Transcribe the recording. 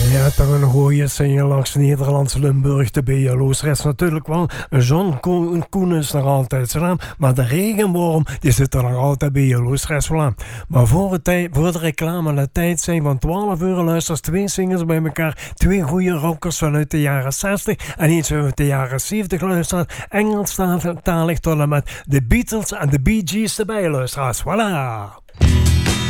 Ja, toch een goeie single langs Nederlands Limburg. De BLO's rest natuurlijk wel. John Koen is nog altijd zijn naam. Maar de regenworm, die zit er nog altijd bij BLO's rest wel aan. Maar voor de reclame de tijd zijn van 12 uur luisters 2 singles bij elkaar. 2 goede rockers vanuit de jaren 60 en iets uit de jaren 70 luisteren. Engelstalig tot en met de Beatles en de Bee Gees erbij luisteraars. Voilà!